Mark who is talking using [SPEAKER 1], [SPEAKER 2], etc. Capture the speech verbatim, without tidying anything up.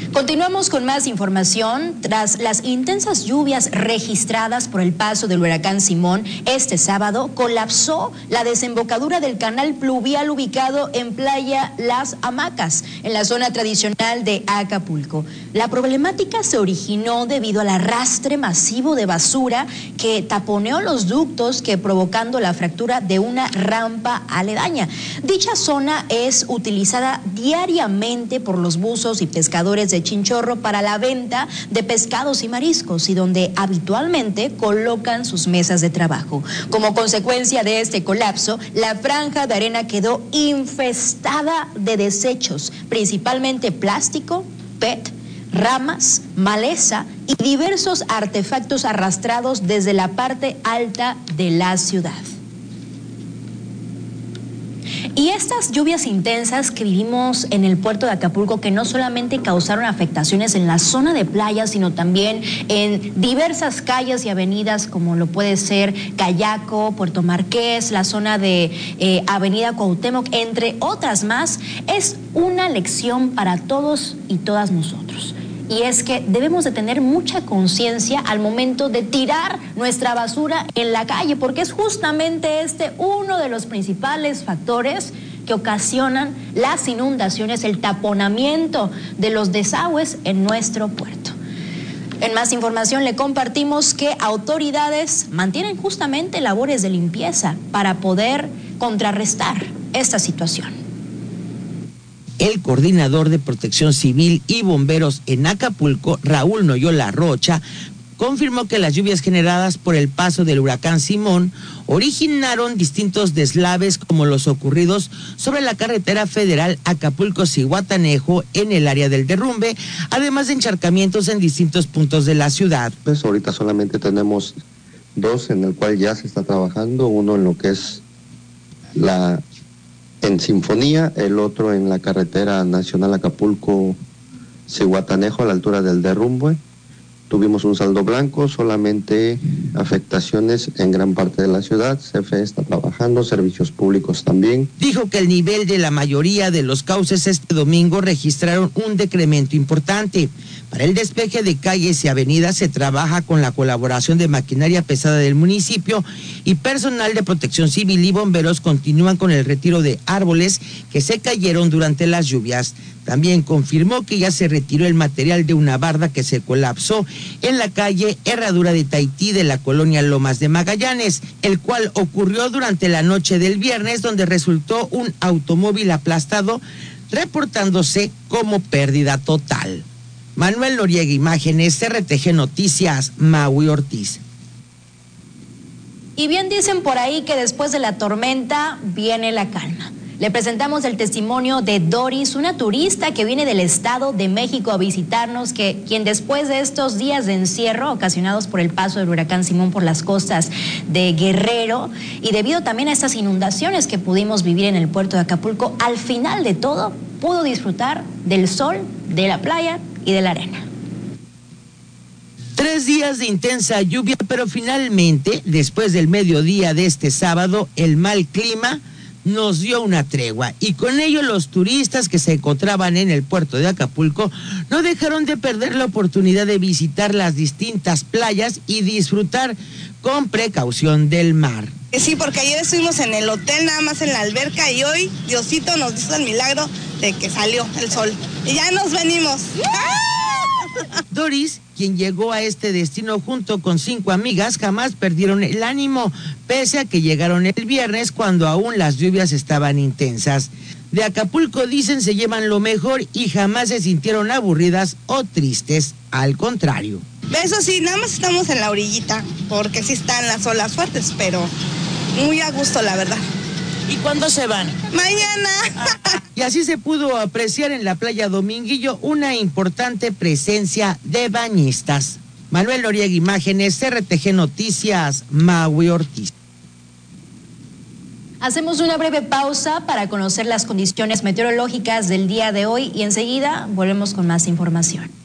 [SPEAKER 1] Continuamos con más información. Tras las intensas lluvias registradas por el paso del huracán Simón, este sábado colapsó la desembocadura del canal pluvial ubicado en Playa Las Hamacas, en la zona tradicional de Acapulco. La problemática se originó debido al arrastre masivo de basura que taponeó los ductos, que provocando la fractura de una rampa aledaña. Dicha zona es utilizada diariamente por los buzos y pescadores de Chinchorro para la venta de pescados y mariscos, y donde habitualmente colocan sus mesas de trabajo. Como consecuencia de este colapso, la franja de arena quedó infestada de desechos, principalmente plástico, P E T, ramas, maleza y diversos artefactos arrastrados desde la parte alta de la ciudad. Y estas lluvias intensas que vivimos en el puerto de Acapulco, que no solamente causaron afectaciones en la zona de playa, sino también en diversas calles y avenidas, como lo puede ser Cayaco, Puerto Marqués, la zona de eh, Avenida Cuauhtémoc, entre otras más, es una lección para todos y todas nosotros. Y es que debemos de tener mucha conciencia al momento de tirar nuestra basura en la calle, porque es justamente este uno de los principales factores que ocasionan las inundaciones, el taponamiento de los desagües en nuestro puerto. En más información le compartimos que autoridades mantienen justamente labores de limpieza para poder contrarrestar esta situación.
[SPEAKER 2] El coordinador de Protección Civil y Bomberos en Acapulco, Raúl Noyola Rocha, confirmó que las lluvias generadas por el paso del huracán Simón originaron distintos deslaves, como los ocurridos sobre la carretera federal Acapulco-Zihuatanejo en el área del derrumbe, además de encharcamientos en distintos puntos de la ciudad.
[SPEAKER 3] Pues ahorita solamente tenemos dos en el cual ya se está trabajando, uno en lo que es la en Sinfonía, el otro en la carretera nacional Acapulco-Zihuatanejo a la altura del derrumbe. Tuvimos un saldo blanco, solamente afectaciones en gran parte de la ciudad. C F E está trabajando, servicios públicos también.
[SPEAKER 2] Dijo que el nivel de la mayoría de los cauces este domingo registraron un decremento importante. Para el despeje de calles y avenidas se trabaja con la colaboración de maquinaria pesada del municipio, y personal de Protección Civil y bomberos continúan con el retiro de árboles que se cayeron durante las lluvias. También confirmó que ya se retiró el material de una barda que se colapsó en la calle Herradura de Tahití de la colonia Lomas de Magallanes, el cual ocurrió durante la noche del viernes, donde resultó un automóvil aplastado, reportándose como pérdida total. Manuel Noriega, imágenes, R T G Noticias, Maui Ortiz.
[SPEAKER 1] Y bien dicen por ahí que después de la tormenta viene la calma. Le presentamos el testimonio de Doris, una turista que viene del Estado de México a visitarnos, que quien después de estos días de encierro ocasionados por el paso del huracán Simón por las costas de Guerrero, y debido también a estas inundaciones que pudimos vivir en el puerto de Acapulco, al final de todo pudo disfrutar del sol, de la playa y de la arena.
[SPEAKER 2] Tres días de intensa lluvia, pero finalmente, después del mediodía de este sábado, el mal clima nos dio una tregua, y con ello los turistas que se encontraban en el puerto de Acapulco no dejaron de perder la oportunidad de visitar las distintas playas y disfrutar con precaución del mar.
[SPEAKER 4] Sí, porque ayer estuvimos en el hotel, nada más en la alberca, y hoy Diosito nos hizo el milagro de que salió el sol. Y ya nos venimos.
[SPEAKER 2] Doris, quien llegó a este destino junto con cinco amigas, jamás perdieron el ánimo, pese a que llegaron el viernes cuando aún las lluvias estaban intensas. De Acapulco, dicen, se llevan lo mejor y jamás se sintieron aburridas o tristes, al contrario.
[SPEAKER 4] Eso sí, nada más estamos en la orillita, porque sí están las olas fuertes, pero muy a gusto, la verdad.
[SPEAKER 2] ¿Y cuándo se van?
[SPEAKER 4] Mañana.
[SPEAKER 2] Y así se pudo apreciar en la playa Dominguillo una importante presencia de bañistas. Manuel Noriega, imágenes, R T G Noticias, Maui Ortiz.
[SPEAKER 1] Hacemos una breve pausa para conocer las condiciones meteorológicas del día de hoy y enseguida volvemos con más información.